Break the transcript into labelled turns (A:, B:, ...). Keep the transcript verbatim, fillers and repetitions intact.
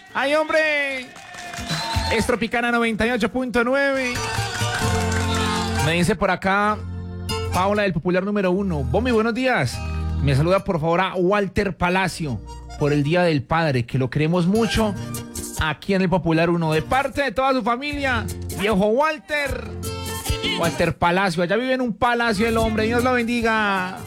A: ¡Ay, hombre! Es Tropicana noventa y ocho punto nueve. Me dice por acá Paula del Popular número uno. Bombi, buenos días. Me saluda por favor a Walter Palacio por el Día del Padre, que lo queremos mucho aquí en el Popular uno. De parte de toda su familia, viejo Walter. Walter Palacio, allá vive en un palacio el hombre. Dios lo bendiga.